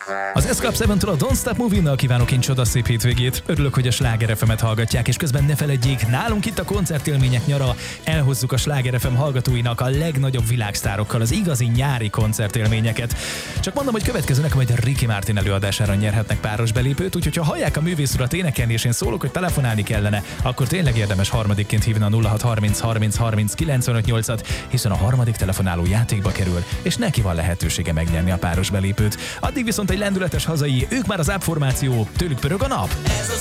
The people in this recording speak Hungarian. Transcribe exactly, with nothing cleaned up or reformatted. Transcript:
Az Escape hetentől a Don't Stop Moving-nal kívánok én csodaszép hétvégét. Örülök, hogy a Sláger ef emet hallgatják, és közben ne feledjék, nálunk itt a koncertélmények nyara elhozzuk a Sláger ef em hallgatóinak a legnagyobb világsztárokkal az igazi nyári koncertélményeket. Csak mondom, hogy következőnek majd Ricky Martin előadására nyerhetnek páros belépőt, úgyhogy ha hallják a művész urat énekelni, és én szólok, hogy telefonálni kellene, akkor tényleg érdemes harmadikként hívni a nulla hat harminc harminc harminc kilencvenöt nyolcat, hiszen a harmadik telefonáló játékba kerül, és neki van lehetősége megnyerni a páros belépőt. Addig viszont egy lendületes hazai, ők már az Up formáció, tőlük pörög a nap.